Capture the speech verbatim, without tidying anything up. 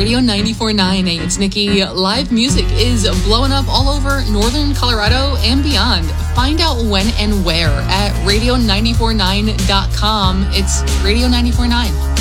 Radio ninety-four point nine. Hey, it's Nikki. Live music is blowing up all over northern Colorado and beyond. Find out when and where at radio nine four nine dot com. It's Radio ninety-four point nine.